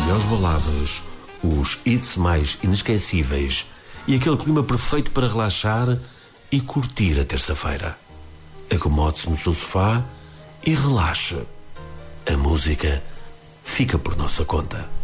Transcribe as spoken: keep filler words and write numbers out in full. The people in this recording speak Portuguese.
melhores baladas, os hits mais inesquecíveis e aquele clima perfeito para relaxar e curtir a terça-feira. Acomode-se no seu sofá e relaxe. A música fica por nossa conta.